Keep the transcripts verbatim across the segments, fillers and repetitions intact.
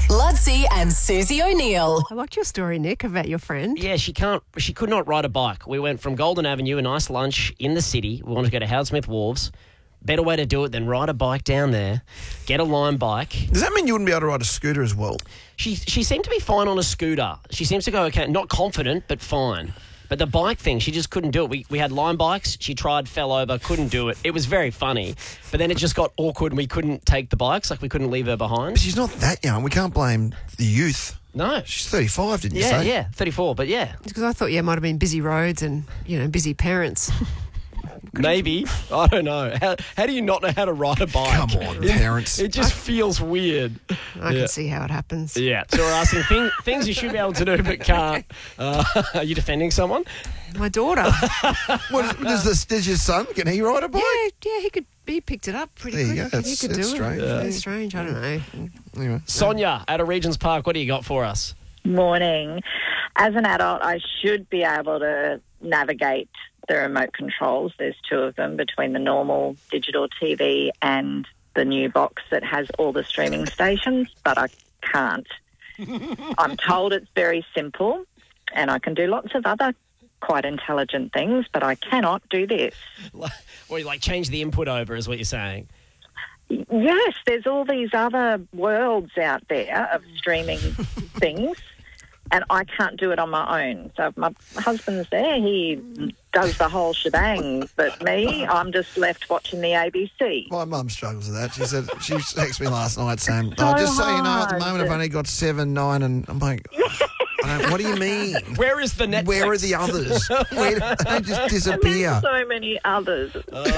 Ludsey and Susie O'Neill. I liked your story, Nick, about your friend. Yeah, she can't. She could not ride a bike. We went from Golden Avenue, a nice lunch in the city. We wanted to go to Howard Smith Wharves. Better way to do it than ride a bike down there. Get a Lime bike. Does that mean you wouldn't be able to ride a scooter as well? She she seemed to be fine on a scooter. She seems to go okay, not confident, but fine. But the bike thing, she just couldn't do it. We we had Lime bikes. She tried, fell over, couldn't do it. It was very funny. But then it just got awkward and we couldn't take the bikes. Like we couldn't leave her behind. But she's not that young. We can't blame the youth. No. She's thirty-five, didn't you Yeah, say? yeah, thirty-four, but yeah. Because I thought, yeah, it might have been busy roads and, you know, busy parents. Maybe. I don't know. How, how do you not know how to ride a bike? Come on, parents. It just feels weird. I Yeah. can see how it happens. Yeah, so we're asking thing, things you should be able to do but can't. Uh, are you defending someone? My daughter. What, does, this, does your son, can he ride a bike? yeah, yeah, he could. He picked it up pretty There you quick. go. He That's- could that's do strange. it. Yeah. Very strange. I don't know. Anyway. Sonia at a Regent's Park, what do you got for us? Morning. As an adult, I should be able to navigate the remote controls. There's two of them between the normal digital T V and the new box that has all the streaming stations, but I can't. I'm told it's very simple and I can do lots of other quite intelligent things, but I cannot do this. Or you like change the input over is what you're saying. Yes, there's all these other worlds out there of streaming things, and I can't do it on my own. So if my husband's there, he does the whole shebang, but me, I'm just left watching the A B C. My mum struggles with that. She said she texted me last night saying, So "Oh, just so you know, at the hard. moment I've only got seven, nine," and I'm like, I don't, "What do you mean? Where is the Netflix? Where are the others? Where, they just And there's disappear." so many others.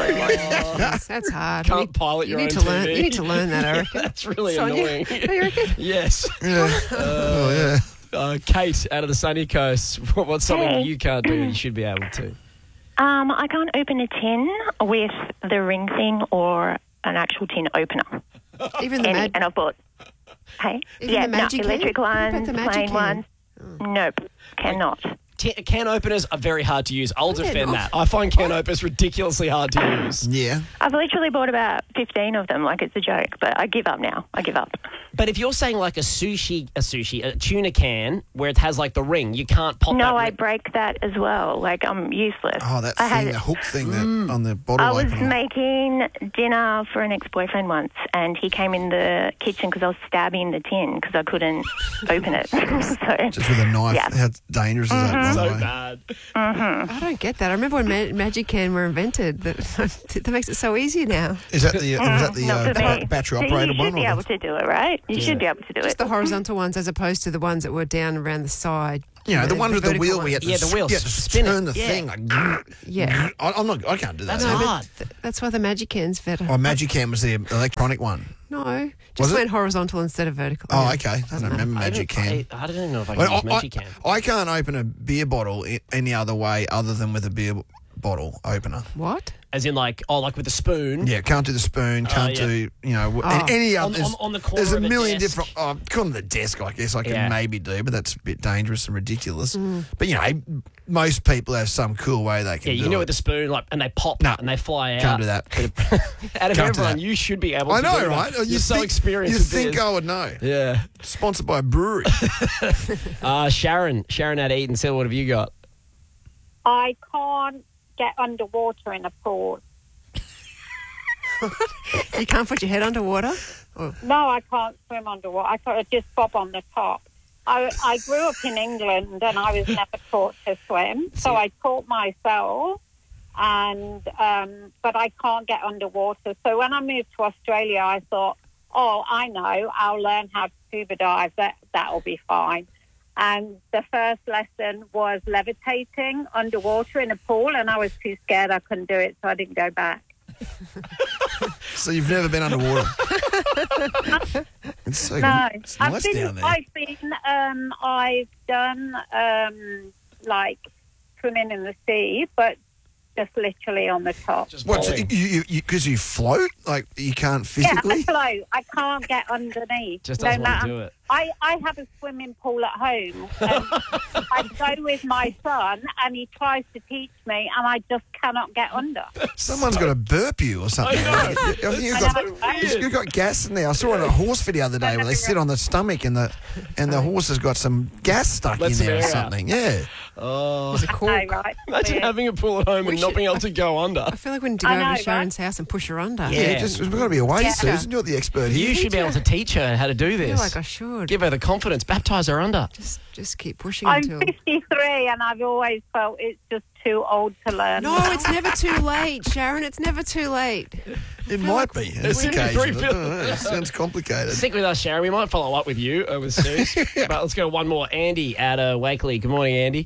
That's, that's hard. Can't you need, pilot you your need own to learn. T V. You need to learn that, I reckon. That's really Sonia, annoying. do you reckon? Yes. Yeah. oh yeah. Uh, Kate out of the sunny coast, what- what's something Hey. you can't do you should be able to? Um, I can't open a tin with the ring thing or an actual tin opener. Even the Any, mag- and I've bought, hey, Even yeah, the Magic no, Can? electric What about ones, the Magic plain Can? ones. Nope, cannot. T- can openers are very hard to use. I'll they're defend not. that. I find can openers ridiculously hard to use. Yeah. I've literally bought about fifteen of them, like it's a joke, but I give up now. I give up. But if you're saying like a sushi, a sushi, a tuna can where it has like the ring, you can't pop that No, I ring. break that as well. Like, I'm useless. Oh, that I thing, had, the hook thing that on the bottle I was opener. making dinner for an ex-boyfriend once, and he came in the kitchen because I was stabbing the tin because I couldn't open it. so, Just with a knife. Yeah. How dangerous is that, by So the way? bad. I don't get that. I remember when Ma- Magic Can were invented. That, that makes it so easy now. Is that the, was that the not uh, for me. ba- battery So operated you one? should be or able the- to do it, right? You should be able to do Just it. the horizontal ones as opposed to the ones that were down around the side. You know, the one with the vertical wheel ones. we had to, Yeah, the wheel, you had to spin it. turn the Yeah. thing. Like, Yeah. I, I'm not, I can't do that. That's No, but hard. th- that's why the Magic Can's better. Oh, Magicam was the electronic one. No, Was just it? went horizontal instead of vertical. Oh, Yeah. okay. I don't Doesn't remember I don't- Magicam. I, I don't even know if I can Well, use I, Magic I, Can. I can't open a beer bottle i- any other way other than with a beer b- bottle opener. What? As in like, oh, like with a spoon. Yeah, can't do the spoon, can't yeah. do, you know, w- Oh. any On- other. there's- on- on the corner There's a of a million desk. different. Oh, on the desk, I guess I can Yeah. maybe do, but that's a bit dangerous and ridiculous. But, you know, most people have some cool way they can Yeah, you do can do it it. with the spoon, like, and they pop No, and they fly out. can't do that. Out of Can't do everyone, that. you should be able I to know, do that. right? You're You so think, experienced You with think this. I would know. Yeah. Sponsored by a brewery. Uh, Sharon, Sharon at Eaton, so what have you got? I can't get underwater in a pool. You can't put your head underwater? Oh. No, I can't swim underwater. I thought I'd just bob on the top. I, I grew up in England and I was never taught to swim, so I taught myself. And um, but I can't get underwater. So when I moved to Australia, I thought, oh, I know, I'll learn how to scuba dive. That that'll be fine. And the first lesson was levitating underwater in a pool, and I was too scared I couldn't do it, so I didn't go back. So you've never been underwater? It's so No, it's I've nice been, down there. I've been, um, I've done um, like swimming in the sea, but just literally on the top. Just What? falling. Because you, you, 'cause you float? Like you can't Yeah, I physically? float. I can't get underneath. Just no doesn't want to matter. do it. I, I have a swimming pool at home. And I go with my son, and he tries to teach me, and I just cannot get under. Someone's got to burp you or something. I know. I think you've I got, know, right? you've got gas in there. I saw it on a horse video the other day where they sit on the stomach and the and the horse has got some gas stuck Let in some there or air out. something. Yeah. Oh, There's a No, cork. right? imagine Weird. having a pool at home We and not should- being able to go under. I feel like we need to go I over know, to Sharon's house and push her under. Yeah, Yeah. just we've got to be away, Yeah. Susan. You're the expert here. You should be able to teach her how to do I feel this. like I should. Give her the confidence. Baptise her under. Just, just keep pushing I'm until. fifty-three, and I've always felt it's just too old to learn. No, it's never too late, Sharon. It's never too late. It might be. On this It's occasion. very I don't know. It sounds complicated. Stick with us, Sharon. We might follow up with you uh, with Suze. But let's go one more. Andy at uh, Wakeley. Good morning, Andy.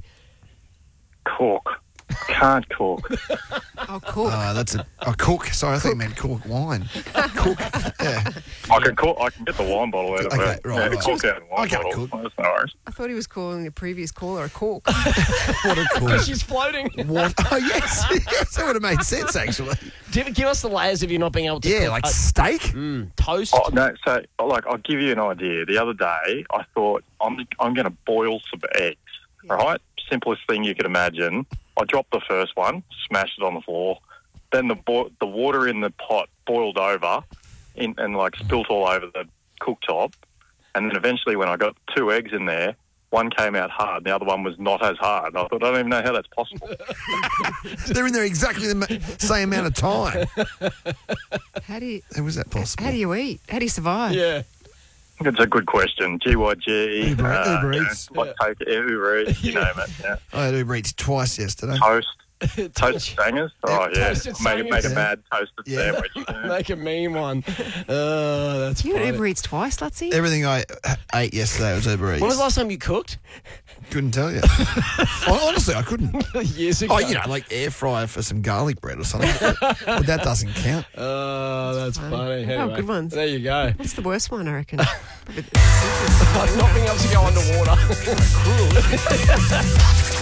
Cork. Can't cork. Oh, cool. Oh, that's a, a cook. Sorry, I think you meant cork wine. Cook. Yeah. I can cork, I can get the wine bottle out of Okay, it. right, yeah, right. cork out of the wine I can't bottle. cook. That's no worries. I thought he was calling the previous caller a cork. What a cook. She's floating. What? Oh, yes. yes. That would have made sense, actually. Give, give us the layers of you not being able to Yeah, cook. like Uh, steak. mm, toast. Oh, no, so, like, I'll give you an idea. The other day, I thought, I'm, I'm going to boil some eggs, right? Simplest thing you could imagine. I dropped the first one, smashed it on the floor. Then the bo- the water in the pot boiled over in, and, like, spilt all over the cooktop. And then eventually when I got two eggs in there, one came out hard and the other one was not as hard. I thought, I don't even know how that's possible. They're in there exactly the ma- same amount of time. How do you? How was that possible? How do you eat? How do you survive? Yeah. It's a good question. G Y G, Uber- uh, Uber you know, Eats. like take Uber Eats, you name it. Yeah. I had Uber Eats twice yesterday. Toast, toast sangers. Oh yeah, Toasted make, make a sangers. mad toasted Yeah. sandwich. Yeah. Make a mean one. Oh, that's You had funny. Uber Eats twice, Lutsy? Everything I ate yesterday was Uber Eats. When was the last time you cooked? Couldn't tell you. Hon- Honestly, I couldn't. Years ago. Oh, you know, like air fryer for some garlic bread or something. But that doesn't count. Oh, that's fun. funny. Oh, Anyway, good ones. There you go. What's the worst one, I reckon? Probably the simplest. Not being able to go underwater. Cruel.